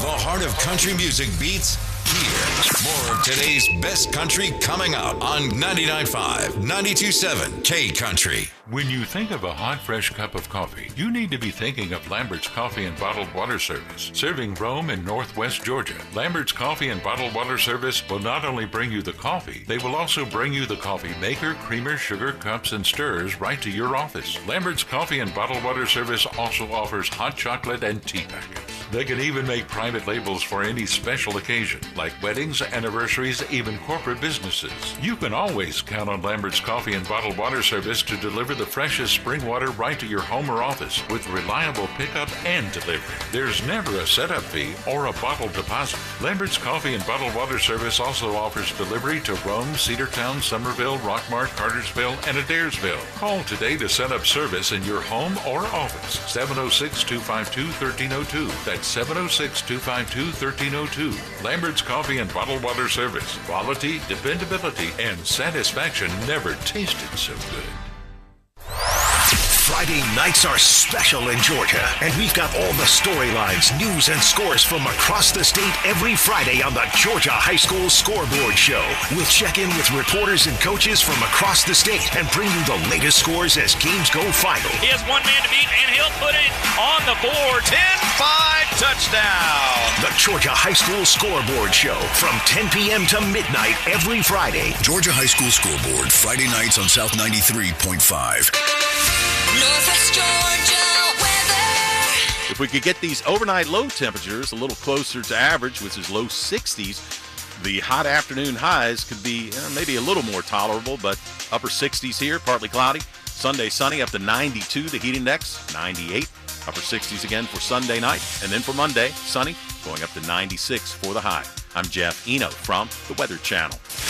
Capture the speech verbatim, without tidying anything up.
The heart of country music beats here. More of today's best country coming up on ninety-nine point five, ninety-two point seven K Country. When you think of a hot, fresh cup of coffee, you need to be thinking of Lambert's Coffee and Bottled Water Service, serving Rome and Northwest Georgia. Lambert's Coffee and Bottled Water Service will not only bring you the coffee, they will also bring you the coffee maker, creamer, sugar, cups, and stirrers right to your office. Lambert's Coffee and Bottled Water Service also offers hot chocolate and tea packets. They can even make private labels for any special occasion, like weddings, anniversaries, even corporate businesses. You can always count on Lambert's Coffee and Bottled Water Service to deliver the freshest spring water right to your home or office with reliable pickup and delivery. There's never a setup fee or a bottle deposit. Lambert's Coffee and Bottled Water Service also offers delivery to Rome, Cedartown, Somerville, Rockmart, Cartersville, and Adairsville. Call today to set up service in your home or office. seven oh six, two five two, one three oh two. That's seven oh six, two five two, one three oh two. Lambert's Coffee and Bottled Water Service. Quality, dependability, and satisfaction never tasted so good. Friday nights are special in Georgia, and we've got all the storylines, news, and scores from across the state every Friday on the Georgia High School Scoreboard Show. We'll check in with reporters and coaches from across the state and bring you the latest scores as games go final. He has one man to beat, and he'll put it on the board. ten five touchdown. The Georgia High School Scoreboard Show from ten p.m. to midnight every Friday. Georgia High School Scoreboard, Friday nights on South ninety-three point five. Northwest Georgia weather. If we could get these overnight low temperatures a little closer to average, which is low sixties, the hot afternoon highs could be uh, maybe a little more tolerable, but upper sixties here, partly cloudy. Sunday sunny up to ninety-two, the heat index, ninety-eight. Upper sixties again for Sunday night. And then for Monday, sunny, going up to ninety-six for the high. I'm Jeff Eno from the Weather Channel.